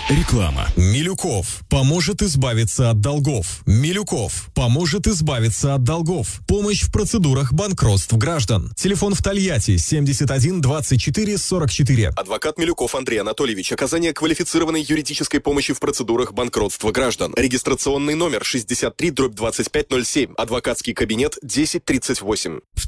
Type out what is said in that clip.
Реклама. Милюков поможет избавиться от долгов. Милюков поможет избавиться от долгов. Помощь в процедурах банкротств граждан. Телефон в Тольятти 71 24 44. Адвокат Милюков Андрей Анатольевич. Оказание квалифицированной юридической помощи в процедурах банкротства граждан. Регистрационный номер 63/2507. Адвокатский кабинет 1038.